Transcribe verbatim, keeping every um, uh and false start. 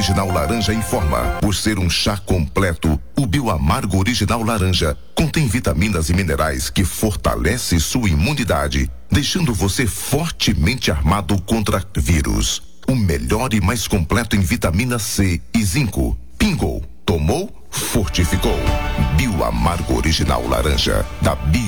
Original Laranja informa, por ser um chá completo, o Bioamargo Original Laranja contém vitaminas e minerais que fortalecem sua imunidade, deixando você fortemente armado contra vírus. O melhor e mais completo em vitamina C e zinco. Pingou, tomou, fortificou. Bioamargo Original Laranja, da Bio